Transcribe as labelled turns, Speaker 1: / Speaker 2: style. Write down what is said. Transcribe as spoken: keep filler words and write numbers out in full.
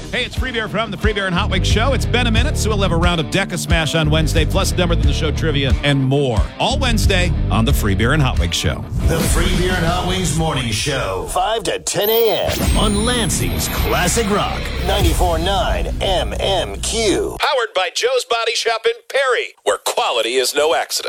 Speaker 1: Hey, it's Free Beer from the Free Beer and Hot Wings Show. It's been a minute, so we'll have a round of Deca Smash on Wednesday, plus Dumber Than the Show trivia and more. All Wednesday on the Free Beer and Hot Wings Show.
Speaker 2: The Free Beer and Hot Wings Morning Show. five to ten a.m. on Lansing's Classic Rock. ninety-four point nine M M Q.
Speaker 3: Powered by Joe's Body Shop in Perry, where quality is no accident.